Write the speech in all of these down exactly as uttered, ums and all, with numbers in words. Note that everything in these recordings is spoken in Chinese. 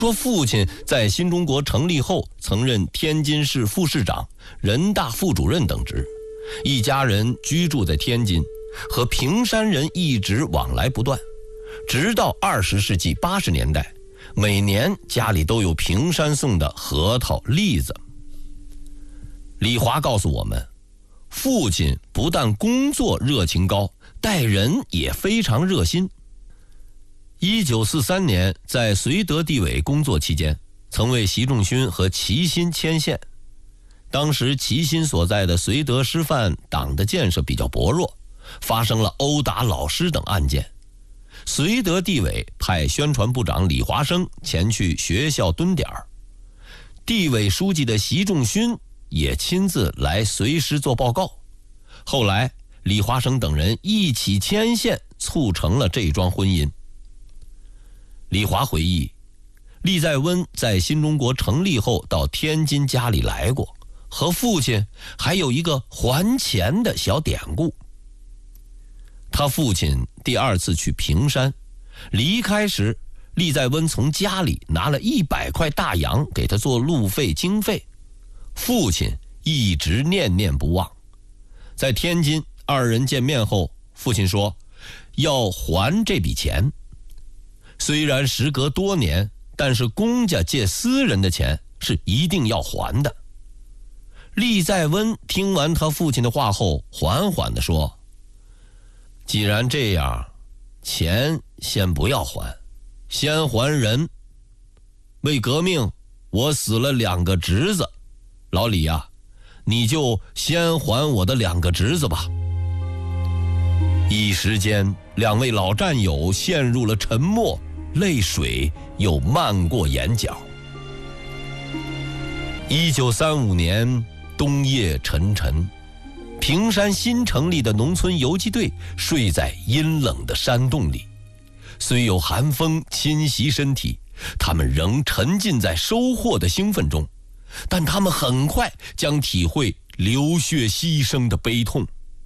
说父亲在新中国成立后曾任天津市副市长、人大副主任等职，一家人居住在天津，和平山人一直往来不断，直到二十世纪八十年代，每年家里都有平山送的核桃、栗子。李华告诉我们，父亲不但工作热情高，待人也非常热心。一九四三年，在绥德地委工作期间，曾为习仲勋和齐心牵线。当时齐心所在的绥德师范党的建设比较薄弱，发生了殴打老师等案件。绥德地委派宣传部长李华生前去学校蹲点儿，地委书记的习仲勋也亲自来随师做报告。后来李华生等人一起牵线，促成了这桩婚姻。李华回忆，厉在温在新中国成立后到天津家里来过，和父亲还有一个还钱的小典故。他父亲第二次去平山，离开时，厉在温从家里拿了一百块大洋给他做路费经费，父亲一直念念不忘。在天津二人见面后，父亲说要还这笔钱。虽然时隔多年，但是公家借私人的钱是一定要还的。厉在温听完他父亲的话后，缓缓地说，既然这样，钱先不要还，先还人。为革命，我死了两个侄子，老李呀、啊，你就先还我的两个侄子吧。一时间，两位老战友陷入了沉默，泪水又漫过眼角。一九三五年冬夜沉沉，平山新成立的农村游击队睡在阴冷的山洞里，虽有寒风侵袭身体，他们仍沉浸在收获的兴奋中，但他们很快将体会流血牺牲的悲痛。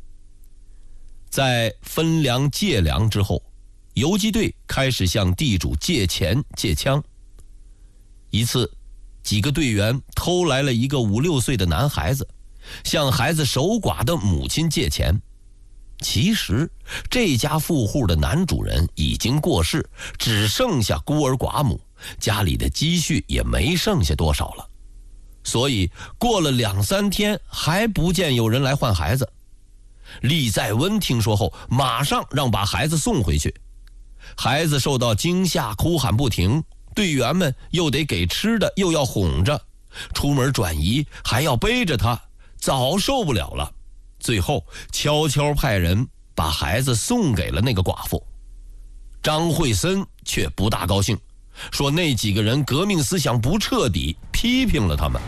在分粮借粮之后，游击队开始向地主借钱借枪。一次，几个队员偷来了一个五六岁的男孩子，向孩子守寡的母亲借钱。其实这家富户的男主人已经过世，只剩下孤儿寡母，家里的积蓄也没剩下多少了，所以过了两三天还不见有人来换孩子。厉在温听说后，马上让把孩子送回去。孩子受到惊吓，哭喊不停，队员们又得给吃的，又要哄着，出门转移还要背着他，早受不了了。最后悄悄派人把孩子送给了那个寡妇。张惠森却不大高兴，说那几个人革命思想不彻底，批评了他们。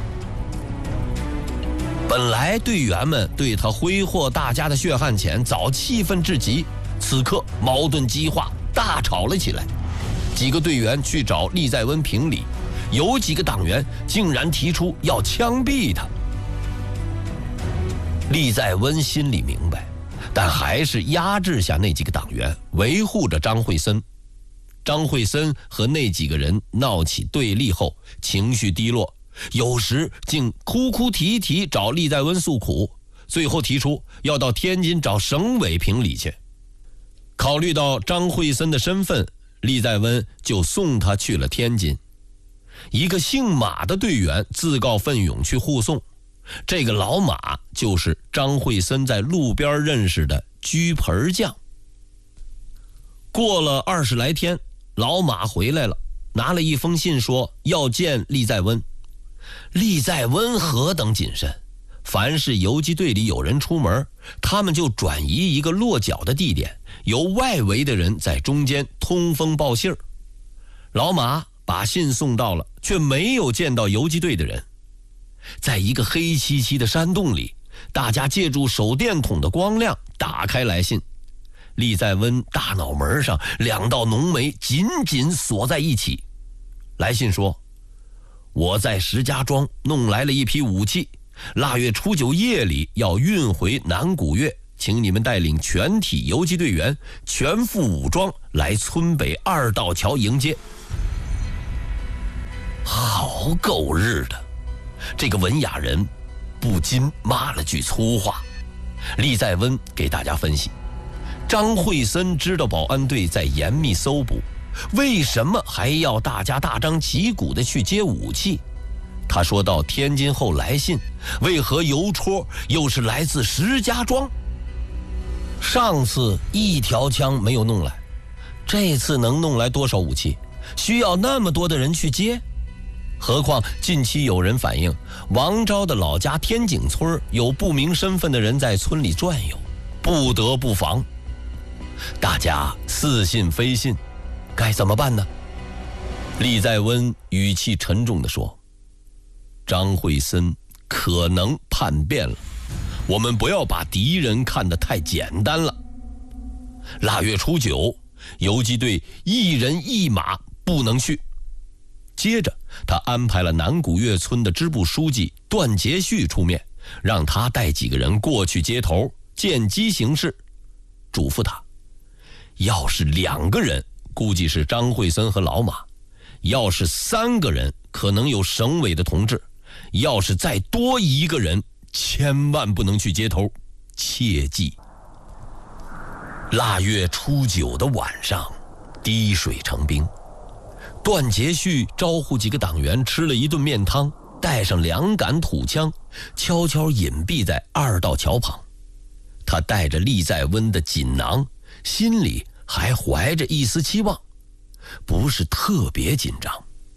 本来队员们对他挥霍大家的血汗钱早气愤至极，此刻矛盾激化，大吵了起来。几个队员去找厉在温评理，有几个党员竟然提出要枪毙他。厉在温心里明白，但还是压制下那几个党员，维护着张惠森。张惠森和那几个人闹起对立后，情绪低落，有时竟哭哭啼啼找厉在温诉苦，最后提出要到天津找省委评理去。考虑到张惠森的身份，厉在温就送他去了天津。一个姓马的队员自告奋勇去护送，这个老马就是张惠森在路边认识的居盆匠。过了二十来天，老马回来了，拿了一封信说要见厉在温。厉在温何等谨慎，凡是游击队里有人出门，他们就转移一个落脚的地点，由外围的人在中间通风报信儿。老马把信送到了，却没有见到游击队的人。在一个黑漆漆的山洞里，大家借助手电筒的光亮打开来信。厉在温大脑门上两道浓眉紧紧锁在一起。来信说，我在石家庄弄来了一批武器，腊月初九夜里要运回南古岳，请你们带领全体游击队员全副武装来村北二道桥迎接。 好狗日的！这个文雅人不禁骂了句粗话。厉在温给大家分析，张惠森知道保安队在严密搜捕，为什么还要大家大张旗鼓地去接武器？他说到天津后来信，为何邮戳又是来自石家庄？上次一条枪没有弄来，这次能弄来多少武器？需要那么多的人去接？何况近期有人反映，王昭的老家天井村有不明身份的人在村里转悠，不得不防。大家似信非信，该怎么办呢？厉在温语气沉重地说，张惠森可能叛变了，我们不要把敌人看得太简单了。腊月初九，游击队一人一马不能去。接着他安排了南古岳村的支部书记段杰旭出面，让他带几个人过去接头，见机行事，嘱咐他，要是两个人估计是张惠森和老马，要是三个人可能有省委的同志，要是再多一个人千万不能去接头，切记。腊月初九的晚上，滴水成冰。段杰旭招呼几个党员吃了一顿面汤，带上两杆土枪，悄悄隐蔽在二道桥旁。他带着厉在温的锦囊，心里还怀着一丝期望，不是特别紧张。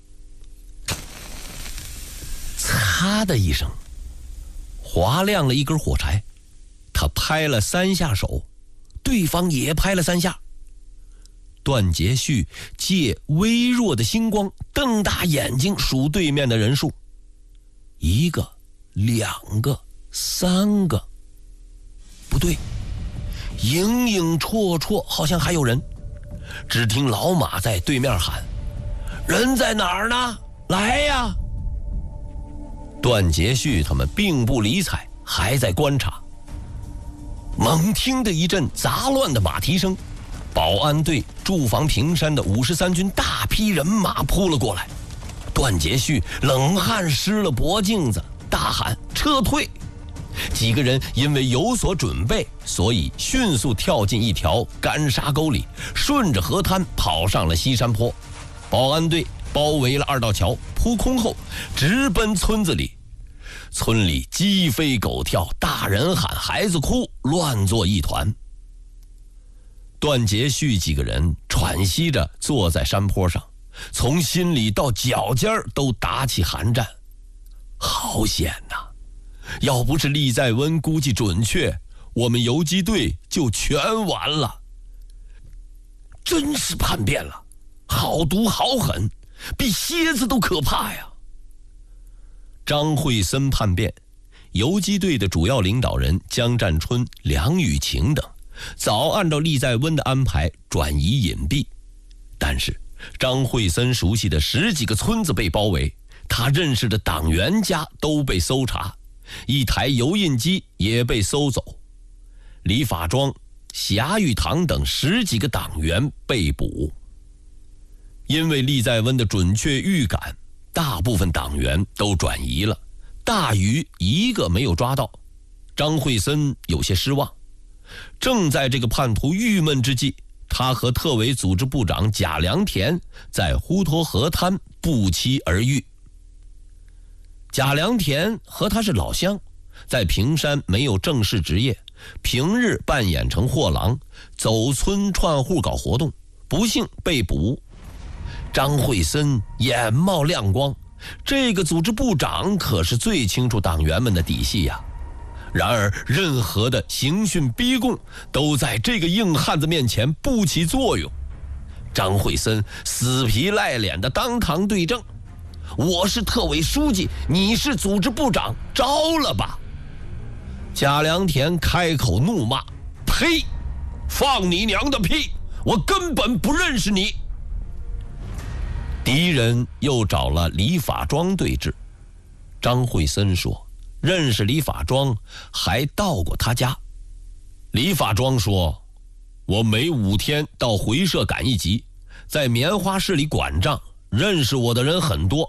擦的一声，划亮了一根火柴，他拍了三下手，对方也拍了三下。段杰旭借微弱的星光瞪大眼睛数对面的人数，一个、两个、三个，不对，影影绰绰，好像还有人。只听老马在对面喊，人在哪儿呢？来呀！段杰旭他们并不理睬，还在观察。猛听的一阵杂乱的马蹄声，保安队驻防平山的五十三军大批人马扑了过来。段杰旭冷汗湿了脖颈子，大喊撤退。几个人因为有所准备，所以迅速跳进一条干沙沟里，顺着河滩跑上了西山坡。保安队包围了二道桥，扑空后直奔村子里。村里鸡飞狗跳，大人喊孩子哭，乱作一团。段杰旭几个人喘息着坐在山坡上，从心里到脚尖都打起寒战。好险呐！要不是厉在温估计准确，我们游击队就全完了。真是叛变了，好毒好狠，比蝎子都可怕呀！张惠森叛变，游击队的主要领导人江占春、梁雨晴等早按照厉在温的安排转移隐蔽，但是张惠森熟悉的十几个村子被包围，他认识的党员家都被搜查，一台油印机也被搜走。李法庄、霞玉堂等十几个党员被捕。因为厉在温的准确预感，大部分党员都转移了，大余一个没有抓到。张惠森有些失望。正在这个叛徒郁闷之际，他和特委组织部长贾良田在滹沱河滩不期而遇。贾良田和他是老乡，在平山没有正式职业，平日扮演成货郎，走村串户搞活动，不幸被捕。张惠森眼冒亮光，这个组织部长可是最清楚党员们的底细呀。然而任何的刑讯逼供都在这个硬汉子面前不起作用。张惠森死皮赖脸的当堂对证，我是特委书记，你是组织部长，招了吧！贾良田开口怒骂，呸，放你娘的屁，我根本不认识你。敌人又找了李法庄对峙。张惠森说认识李法庄，还到过他家。李法庄说，我每五天到回社赶一集，在棉花市里管账，认识我的人很多，